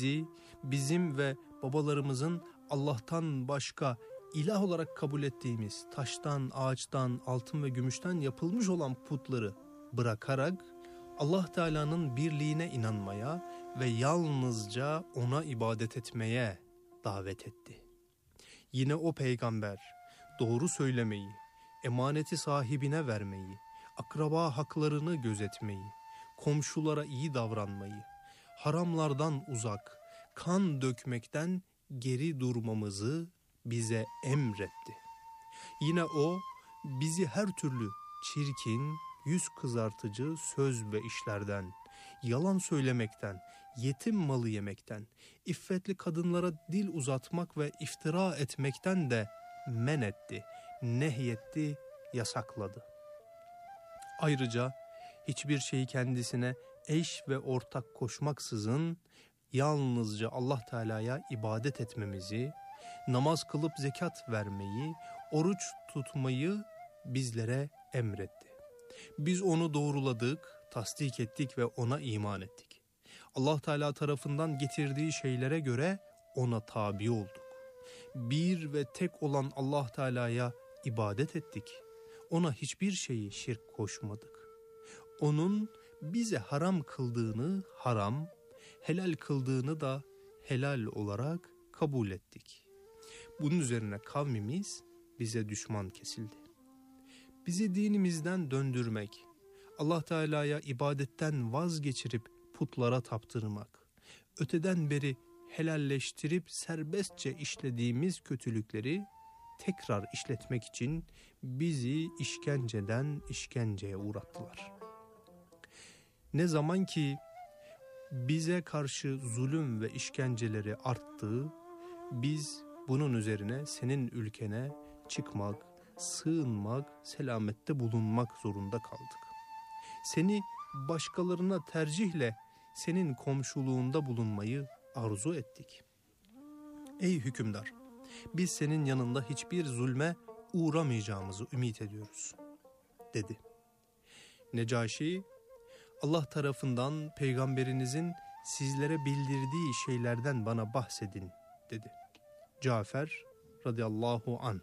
bizim ve babalarımızın Allah'tan başka ilah olarak kabul ettiğimiz taştan, ağaçtan, altın ve gümüşten yapılmış olan putları bırakarak Allah Teala'nın birliğine inanmaya ve yalnızca ona ibadet etmeye davet etti. Yine o peygamber doğru söylemeyi, emaneti sahibine vermeyi, akraba haklarını gözetmeyi, komşulara iyi davranmayı, haramlardan uzak, kan dökmekten geri durmamızı bize emretti. Yine o bizi her türlü çirkin, yüz kızartıcı söz ve işlerden, yalan söylemekten, yetim malı yemekten, iffetli kadınlara dil uzatmak ve iftira etmekten de men etti, nehyetti, yasakladı. Ayrıca hiçbir şeyi kendisine eş ve ortak koşmaksızın yalnızca Allah Teala'ya ibadet etmemizi, namaz kılıp zekat vermeyi, oruç tutmayı bizlere emretti. Biz onu doğruladık, tasdik ettik ve ona iman ettik. Allah Teala tarafından getirdiği şeylere göre ona tabi olduk. Bir ve tek olan Allah Teala'ya ibadet ettik. Ona hiçbir şeyi şirk koşmadık. Onun bize haram kıldığını haram, helal kıldığını da helal olarak kabul ettik. Bunun üzerine kavmimiz bize düşman kesildi. Bizi dinimizden döndürmek, Allah Teala'ya ibadetten vazgeçirip putlara taptırmak, öteden beri helalleştirip serbestçe işlediğimiz kötülükleri tekrar işletmek için bizi işkenceden işkenceye uğrattılar. Ne zaman ki bize karşı zulüm ve işkenceleri arttı, biz bunun üzerine senin ülkene çıkmak, sığınmak, selamette bulunmak zorunda kaldık. Seni başkalarına tercihle senin komşuluğunda bulunmayı arzu ettik. Ey hükümdar, biz senin yanında hiçbir zulme uğramayacağımızı ümit ediyoruz, dedi. Necaşi, Allah tarafından peygamberinizin sizlere bildirdiği şeylerden bana bahsedin, dedi. Cafer radıyallahu anh,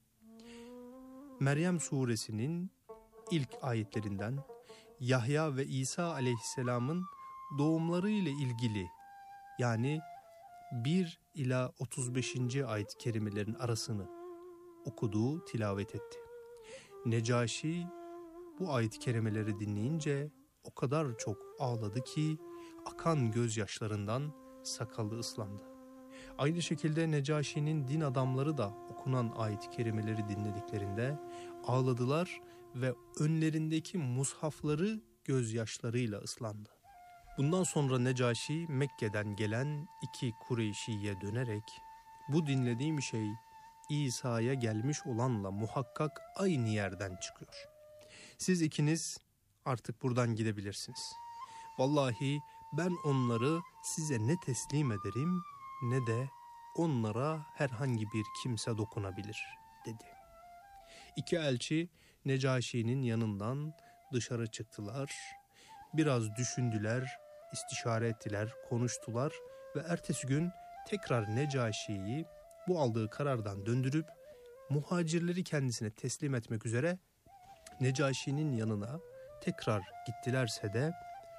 Meryem suresinin ilk ayetlerinden Yahya ve İsa aleyhisselamın doğumları ile ilgili, yani 1 ila 35. ayet-i kerimelerin arasını okuduğu, tilavet etti. Necaşi bu ayet-i kerimeleri dinleyince o kadar çok ağladı ki akan gözyaşlarından sakalı ıslandı. Aynı şekilde Necaşi'nin din adamları da okunan ayet-i kerimeleri dinlediklerinde ağladılar ve önlerindeki mushafları gözyaşlarıyla ıslandı. Bundan sonra Necaşi Mekke'den gelen 2 Kureyşi'ye dönerek, bu dinlediğim şey İsa'ya gelmiş olanla muhakkak aynı yerden çıkıyor. Siz ikiniz artık buradan gidebilirsiniz. Vallahi ben onları size ne teslim ederim ne de onlara herhangi bir kimse dokunabilir, dedi. 2 elçi Necaşi'nin yanından dışarı çıktılar. Biraz düşündüler, istişare ettiler, konuştular ve ertesi gün tekrar Necaşi'yi bu aldığı karardan döndürüp muhacirleri kendisine teslim etmek üzere Necaşi'nin yanına tekrar gittilerse de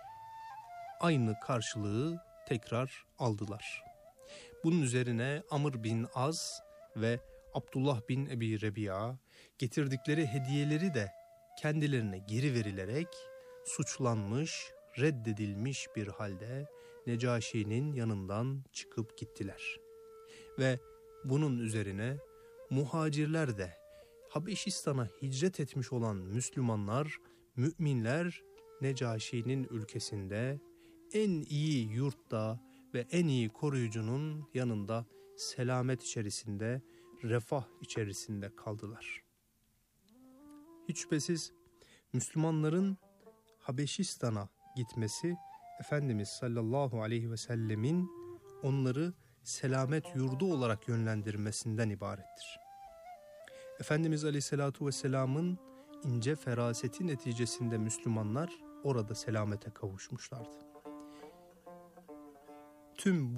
aynı karşılığı tekrar aldılar. Bunun üzerine Amr bin Az ve Abdullah bin Ebi Rebi'a getirdikleri hediyeleri de kendilerine geri verilerek suçlanmış, reddedilmiş bir halde Necaşi'nin yanından çıkıp gittiler. Ve bunun üzerine muhacirler de Habeşistan'a hicret etmiş olan Müslümanlar, müminler Necaşi'nin ülkesinde en iyi yurtta ve en iyi koruyucunun yanında selamet içerisinde, refah içerisinde kaldılar. Hiç şüphesiz Müslümanların Habeşistan'a gitmesi, Efendimiz sallallahu aleyhi ve sellemin onları selamet yurdu olarak yönlendirmesinden ibarettir. Efendimiz aleyhissalatu vesselamın ince feraseti neticesinde Müslümanlar orada selamete kavuşmuşlardı. Tüm